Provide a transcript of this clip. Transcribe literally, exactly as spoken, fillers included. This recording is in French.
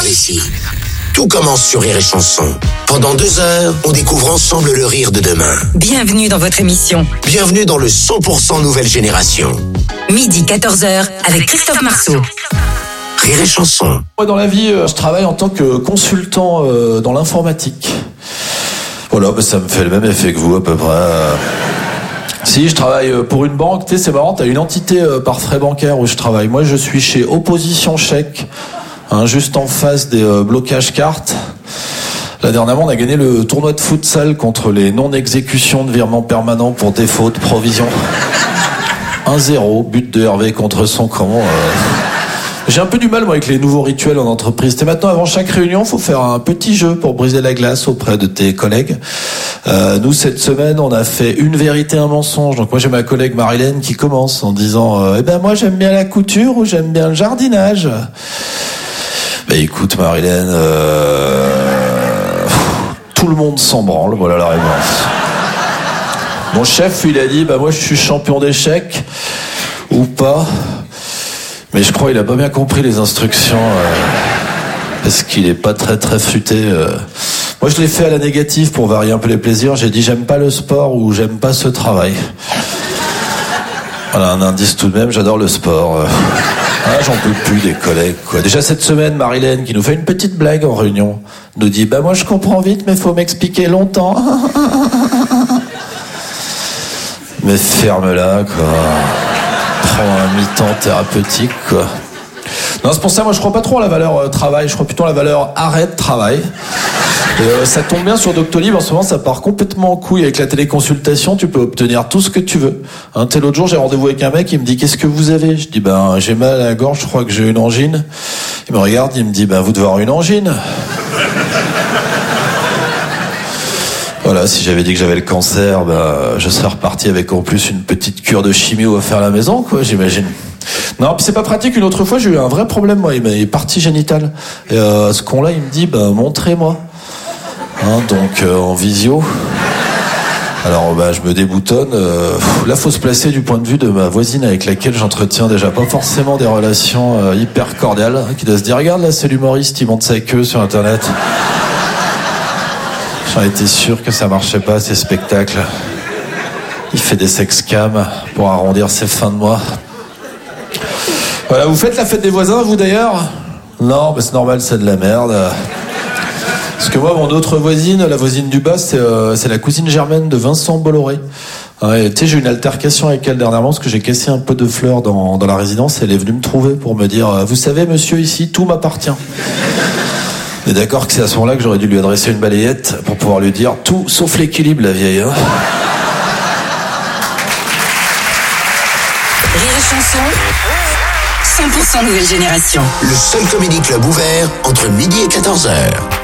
ici. Tout commence sur Rire et Chanson. Pendant deux heures, on découvre ensemble le rire de demain. Bienvenue dans votre émission. Bienvenue dans le cent pour cent nouvelle génération. Midi quatorze heures avec Christophe Marceau. Rire et Chanson. Moi, dans la vie, je travaille en tant que consultant dans l'informatique. Voilà, bah, ça me fait le même effet que vous, à peu près. Si, je travaille pour une banque. Tu sais, c'est marrant, t'as une entité par frais bancaires où je travaille. Moi, je suis chez Opposition Chèque, hein, juste en face des euh, blocages cartes. Là, dernièrement, on a gagné le tournoi de futsal contre les non-exécutions de virements permanents pour défaut de provision. un zéro, but de Hervé contre son camp. Euh... J'ai un peu du mal, moi, avec les nouveaux rituels en entreprise. C'est maintenant, avant chaque réunion, faut faire un petit jeu pour briser la glace auprès de tes collègues. Euh, nous, cette semaine, on a fait une vérité, un mensonge. Donc moi, j'ai ma collègue Marilène qui commence en disant euh, « Eh ben moi, j'aime bien la couture ou j'aime bien le jardinage ?» Bah écoute, Marilène, euh... tout le monde s'en branle, voilà la réponse. Mon chef, il a dit « Bah moi, je suis champion d'échecs ou pas ?» Mais je crois qu'il a pas bien compris les instructions, euh, parce qu'il est pas très très futé. Euh. Moi, je l'ai fait à la négative pour varier un peu les plaisirs. J'ai dit j'aime pas le sport ou j'aime pas ce travail. Voilà un indice tout de même. J'adore le sport. Euh. Ah, j'en peux plus des collègues, quoi. Déjà cette semaine, Marilène, qui nous fait une petite blague en réunion, nous dit bah moi je comprends vite, mais faut m'expliquer longtemps. Mais ferme-la, quoi. Prends un mi-temps thérapeutique, quoi. Non, c'est pour ça, moi, je crois pas trop à la valeur euh, travail. Je crois plutôt à la valeur arrêt de travail. Et, euh, ça tombe bien sur Doctolib. En ce moment, ça part complètement en couille avec la téléconsultation. Tu peux obtenir tout ce que tu veux. Hein, tel l'autre jour, j'ai rendez-vous avec un mec. Il me dit qu'est-ce que vous avez? Je dis ben j'ai mal à la gorge. Je crois que j'ai une angine. Il me regarde. Il me dit ben vous devez avoir une angine. Voilà, si j'avais dit que j'avais le cancer, bah, je serais reparti avec en plus une petite cure de chimio à faire à la maison, quoi, j'imagine. Non, puis c'est pas pratique. Une autre fois, j'ai eu un vrai problème, moi. Il m'a partie génitale. Et euh, ce con-là, il me dit, bah, montrez-moi. Hein, donc, euh, en visio. Alors, bah, je me déboutonne. Euh, là, faut se placer du point de vue de ma voisine avec laquelle j'entretiens déjà pas forcément des relations euh, hyper cordiales. Qui doit se dire, regarde, là, c'est l'humoriste, il monte sa queue sur Internet. J'en étais sûr que ça marchait pas, ces spectacles. Il fait des sexcams pour arrondir ses fins de mois. Voilà, vous faites la fête des voisins, vous d'ailleurs? Non, mais c'est normal, c'est de la merde. Parce que moi, mon autre voisine, la voisine du bas, c'est, euh, c'est la cousine germaine de Vincent Bolloré. Ouais, tu sais, j'ai eu une altercation avec elle dernièrement parce que j'ai cassé un pot de fleurs dans, dans la résidence. Elle est venue me trouver pour me dire « Vous savez, monsieur, ici, tout m'appartient. » On est d'accord que c'est à ce moment-là que j'aurais dû lui adresser une balayette pour pouvoir lui dire tout sauf l'équilibre, la vieille. Hein. Rire et Chanson, cent pour cent nouvelle génération. Le seul comédie club ouvert entre midi et quatorze heures.